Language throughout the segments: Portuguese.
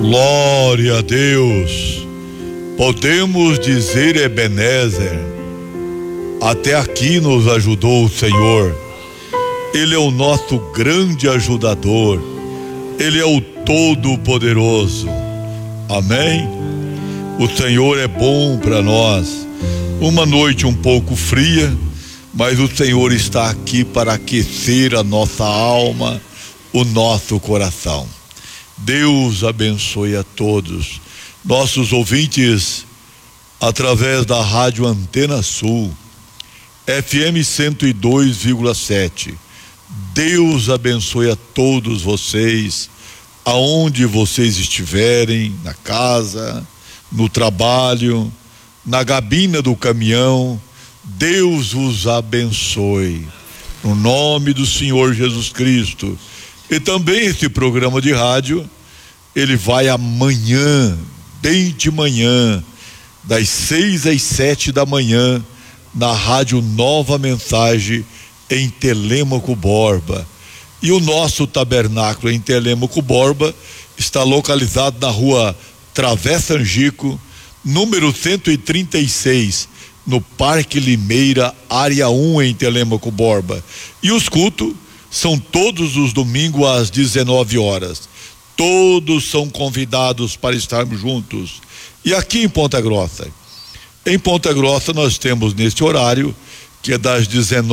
Glória a Deus. Podemos dizer, Ebenezer, até aqui nos ajudou o Senhor. Ele é o nosso grande ajudador. Ele é o Todo-Poderoso. Amém? O Senhor é bom para nós. Uma noite um pouco fria, mas o Senhor está aqui para aquecer a nossa alma, o nosso coração. Deus abençoe a todos. Nossos ouvintes, através da Rádio Antena Sul, FM 102,7. Deus abençoe a todos vocês, aonde vocês estiverem, na casa, no trabalho, na gabina do caminhão. Deus os abençoe, no nome do Senhor Jesus Cristo. E também esse programa de rádio, ele vai amanhã, bem de manhã, das 6 às 7 da manhã, na Rádio Nova Mensagem, em Telêmaco Borba. E o nosso tabernáculo em Telêmaco Borba está localizado na rua Travessa Angico, número 136, no Parque Limeira, área 1, em Telêmaco Borba. E os cultos são todos os domingos às 19 horas. Todos são convidados para estarmos juntos. E aqui em Ponta Grossa? Em Ponta Grossa nós temos neste horário, que é das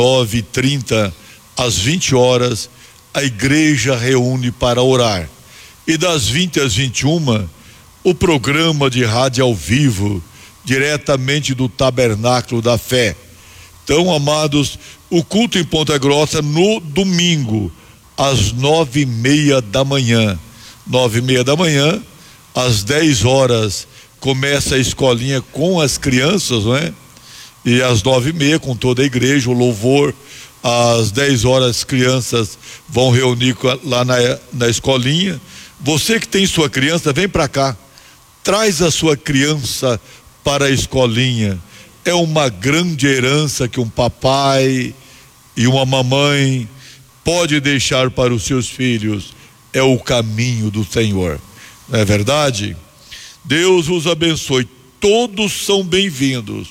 19h30 às 20 horas, a igreja reúne para orar. E das 20 às 21, o programa de rádio ao vivo, diretamente do Tabernáculo da Fé. Então, amados, o culto em Ponta Grossa no domingo, às 9h30 da manhã. 9h30 da manhã, às 10 horas, começa a escolinha com as crianças, não é? E às 9h30, com toda a igreja, o louvor. Às 10 horas, as crianças vão reunir lá na escolinha. Você que tem sua criança, vem para cá. Traz a sua criança para a escolinha. É uma grande herança que um papai e uma mamãe pode deixar para os seus filhos. É o caminho do Senhor, não é verdade? Deus os abençoe. Todos são bem-vindos.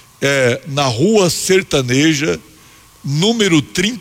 Na Rua Sertaneja, número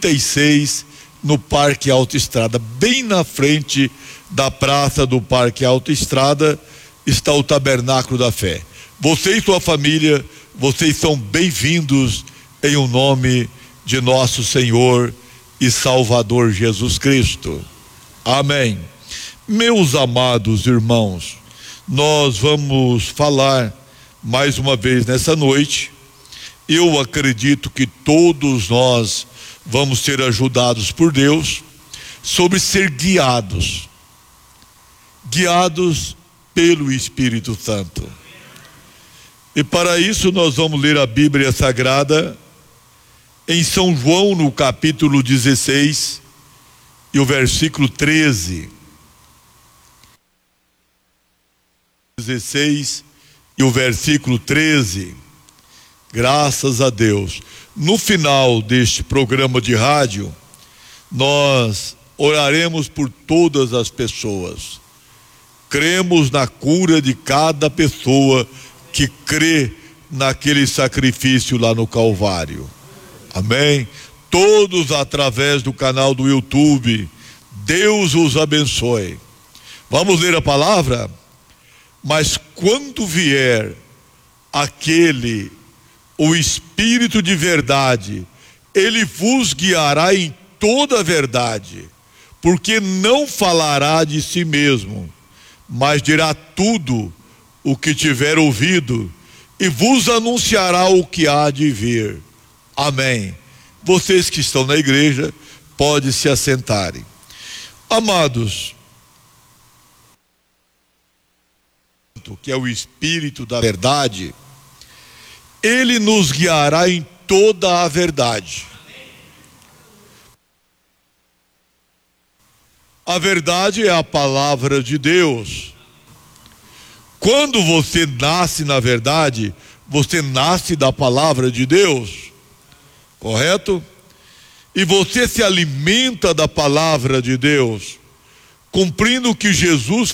36, no Parque Autoestrada, bem na frente da praça do Parque Autoestrada, está o Tabernáculo da Fé. Você e sua família, vocês são bem-vindos em o nome de nosso Senhor e Salvador Jesus Cristo. Amém. Meus amados irmãos, nós vamos falar mais uma vez nessa noite. Eu acredito que todos nós vamos ser ajudados por Deus sobre ser guiados pelo Espírito Santo. E para isso nós vamos ler a Bíblia Sagrada em São João, no capítulo 16 e o versículo 13. 16 e o versículo 13. Graças a Deus. No final deste programa de rádio, nós oraremos por todas as pessoas. Cremos na cura de cada pessoa que crê naquele sacrifício lá no Calvário. Amém? Todos através do canal do YouTube. Deus os abençoe. Vamos ler a palavra? Mas quando vier o Espírito de verdade, ele vos guiará em toda a verdade, porque não falará de si mesmo, mas dirá tudo o que tiver ouvido e vos anunciará o que há de vir. Amém. Vocês que estão na igreja, podem se assentarem. Amados, que é o Espírito da verdade, ele nos guiará em toda a verdade. A verdade é a palavra de Deus. Quando você nasce na verdade, você nasce da palavra de Deus, correto? E você se alimenta da palavra de Deus, cumprindo o que Jesus